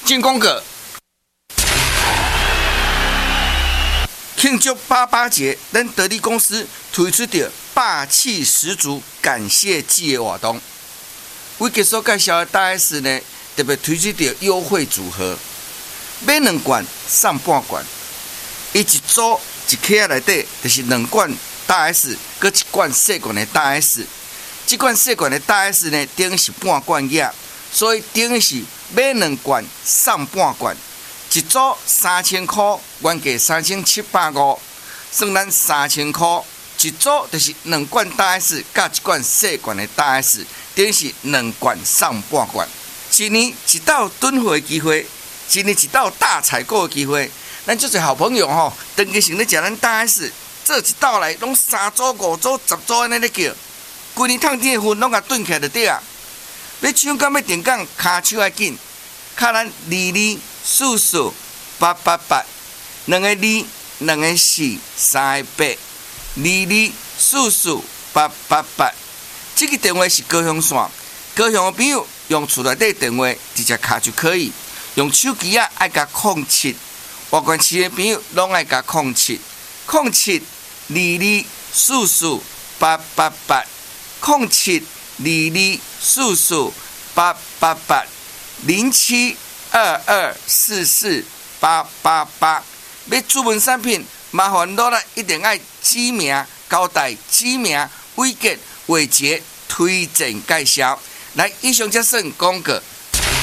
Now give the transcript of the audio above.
进攻个。庆祝88节，咱得力公司推出着霸气十足感谢季的活动。我给所介绍的大 S 呢，特别推出着优惠组合，买2罐送半罐。伊一组一盒内底就是2罐大 S， 搁1罐细罐的大 S。这罐细罐的大 S 呢，等于是半罐液，所以等于是买2罐送半罐。一组3000块，原价3750，算咱3000块。一组就是2罐大 S 加1罐细罐的大 S， 等于是2罐送半罐。一年一道囤货的机会，一年一道大采购的机会。咱这些好朋友吼，长期性咧食咱大 S， 做一道来拢3组、5组、10组安尼咧叫，规年趁天的份拢甲囤起来就对啊。要抢到要定岗，骹手要紧，卡咱22448882个2、2个4、3个8，22448882。这个电话是高雄线，高雄的朋友用厝内底电话直接卡就可以，用手机啊爱甲07。外县市的朋友拢爱甲072244888072244888。要注文产品，麻烦落来一定爱指名交代，指名、伟杰、伟杰推荐介绍。来，以上则算广告。